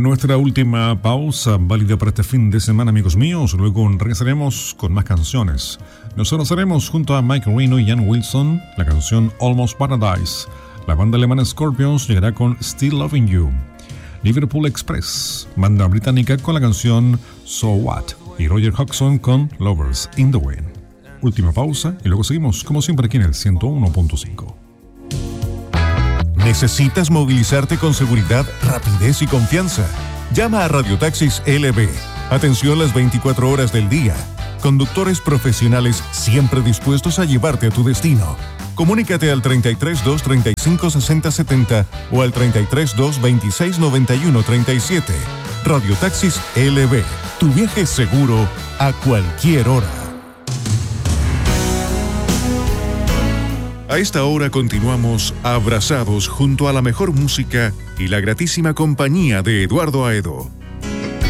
Nuestra última pausa válida para este fin de semana, amigos míos. Luego regresaremos con más canciones. Nos conoceremos junto a Mike Reno y Jan Wilson la canción Almost Paradise. La banda alemana Scorpions llegará con Still Loving You. Liverpool Express, banda británica, con la canción So What. Y Roger Hodgson con Lovers in the Wind. Última pausa y luego seguimos, como siempre, aquí en el 101.5. ¿Necesitas movilizarte con seguridad, rapidez y confianza? Llama a Radiotaxis LB. Atención las 24 horas del día. Conductores profesionales siempre dispuestos a llevarte a tu destino. Comunícate al 33 2 35 60 70 o al 33 2 26 91 37. Radiotaxis LB. Tu viaje seguro a cualquier hora. A esta hora continuamos abrazados junto a la mejor música y la gratísima compañía de Eduardo Aedo.